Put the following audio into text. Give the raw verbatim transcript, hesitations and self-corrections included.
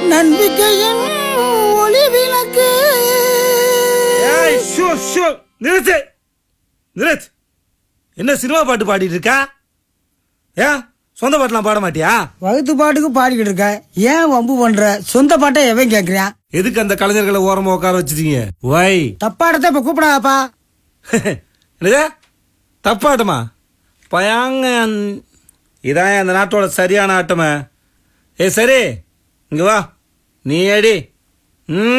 நம்பிக்கையின் ஒளி விளக்கு. நிறுத்து நிறுத்து. என்ன சினிமா பாட்டு பாடிட்டு இருக்கா? ஏன் சொந்த பாட்டுலாம் பாட மாட்டியா? வகுத்து பாட்டுக்கு பாடிக்கிட்டு இருக்க, ஏன் வம்பு பண்ற? சொந்த பாட்டை எவன் கேக்குறான்? எதுக்கு அந்த கலைஞர்களை ஓரமா உட்கார வச்சிருக்கீங்க? வை தப்பாடத்தை இப்ப கூப்பிடாப்பா. என்னது தப்பாட்டமா? பயாங்க இதான் அந்த நாட்டோட சரியான ஆட்டமே. ஏ சரி இங்க வா, நீ அடி. ம்